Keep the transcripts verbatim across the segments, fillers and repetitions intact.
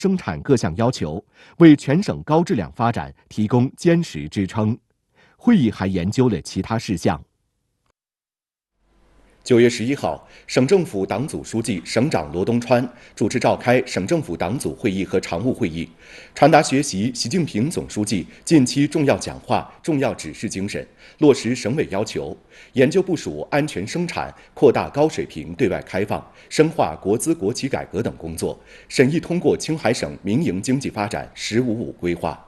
生产各项要求，为全省高质量发展提供坚实支撑。会议还研究了其他事项。九月十一号，省政府党组书记、省长罗东川主持召开省政府党组会议和常务会议，传达学习习近平总书记近期重要讲话、重要指示精神，落实省委要求，研究部署安全生产、扩大高水平对外开放、深化国资国企改革等工作，审议通过青海省民营经济发展“十五五”规划。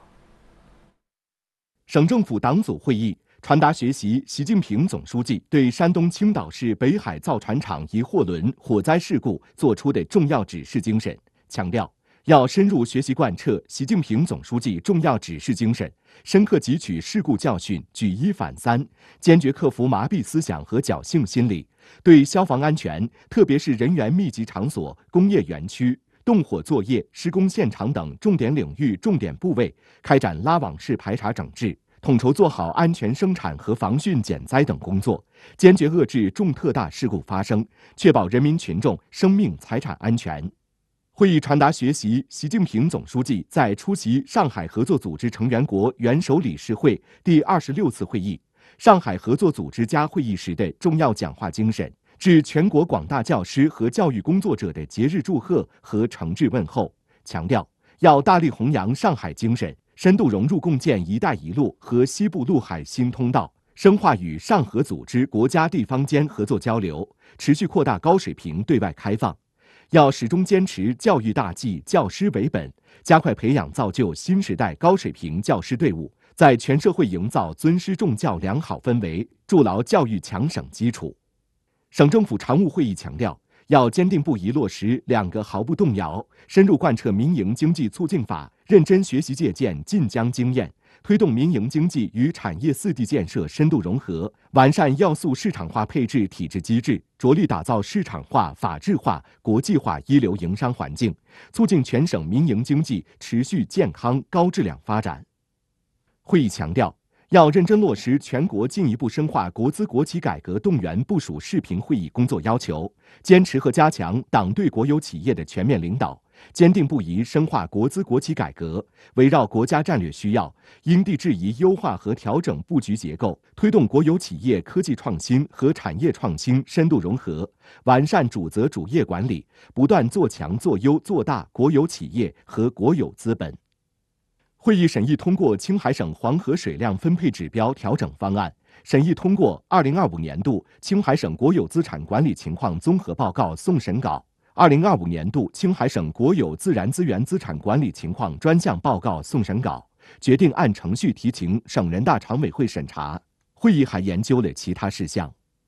省政府党组会议传达学习习近平总书记对山东青岛市北海造船厂一货轮火灾事故作出的重要指示精神，强调要深入学习贯彻习近平总书记重要指示精神，深刻汲取事故教训，举一反三，坚决克服麻痹思想和侥幸心理，对消防安全，特别是人员密集场所、工业园区、动火作业、施工现场等重点领域、重点部位开展拉网式排查整治，统筹做好安全生产和防汛减灾等工作，坚决遏制重特大事故发生，确保人民群众生命财产安全。会议传达学习习近平总书记在出席上海合作组织成员国元首理事会第二十六次会议、上海合作组织家会议时的重要讲话精神，致全国广大教师和教育工作者的节日祝贺和诚挚问候，强调要大力弘扬上海精神，深度融入共建“一带一路”和西部陆海新通道，深化与上合组织国家地方间合作交流，持续扩大高水平对外开放。要始终坚持教育大计、教师为本，加快培养造就新时代高水平教师队伍，在全社会营造尊师重教良好氛围，筑牢教育强省基础。省政府常务会议强调，要坚定不移落实两个毫不动摇，深入贯彻民营经济促进法，认真学习借鉴晋江经验，推动民营经济与产业四地建设深度融合，完善要素市场化配置体制机制，着力打造市场化、法治化、国际化一流营商环境，促进全省民营经济持续健康高质量发展。会议强调，要认真落实全国进一步深化国资国企改革动员部署视频会议工作要求，坚持和加强党对国有企业的全面领导，坚定不移深化国资国企改革，围绕国家战略需要，因地制宜优化和调整布局结构，推动国有企业科技创新和产业创新深度融合，完善主责主业管理，不断做强做优做大国有企业和国有资本。会议审议通过青海省黄河水量分配指标调整方案，审议通过二零二五年度青海省国有资产管理情况综合报告送审稿、二零二五年度青海省国有自然资源资产管理情况专项报告送审稿，决定按程序提请省人大常委会审查。会议还研究了其他事项。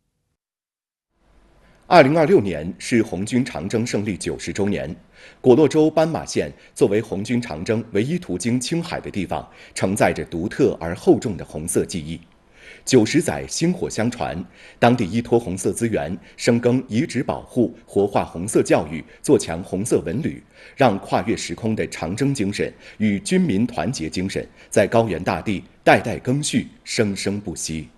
二零二六年是红军长征胜利九十周年，果洛州斑马县作为红军长征唯一途经青海的地方，承载着独特而厚重的红色记忆。九十载薪火相传，当地依托红色资源，深耕遗址保护，活化红色教育，做强红色文旅，让跨越时空的长征精神与军民团结精神在高原大地代代更续，生生不息。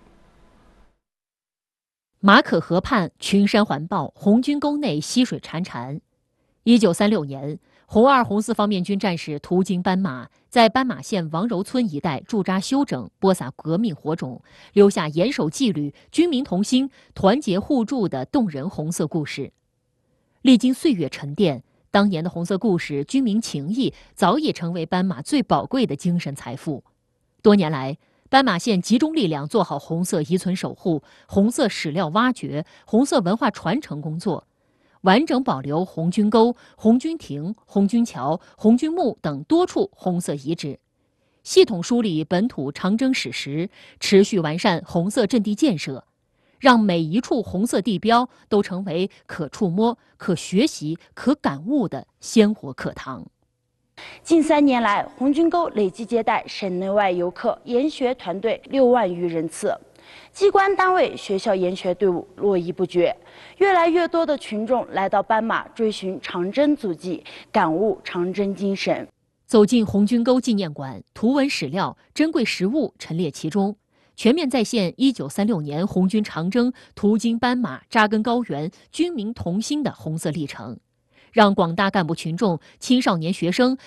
马可河畔群山环抱，红军沟内溪水潺潺。一九三六年，红二、红四方面军战士途经斑马，在斑马县王柔村一带驻扎休整，播撒革命火种，留下严守纪律、军民同心、团结互助的动人红色故事。历经岁月沉淀，当年的红色故事、军民情谊早已成为斑马最宝贵的精神财富。多年来，斑马县集中力量做好红色遗存守护、红色史料挖掘、红色文化传承工作，完整保留红军沟、红军亭、红军桥、红军墓等多处红色遗址，系统梳理本土长征史实，持续完善红色阵地建设，让每一处红色地标都成为可触摸、可学习、可感悟的鲜活课堂。 近三年来，红军沟累计接待省内外游客、研学团队六万余人次，机关单位、学校研学队伍络绎不绝，越来越多的群众来到斑马追寻长征足迹，感悟长征精神。 走进红军沟纪念馆，图文史料、珍贵实物陈列其中，全面再现一九三六年红军长征途经斑马、扎根高原、军民同心的红色历程。 让广大干部群众、青少年学生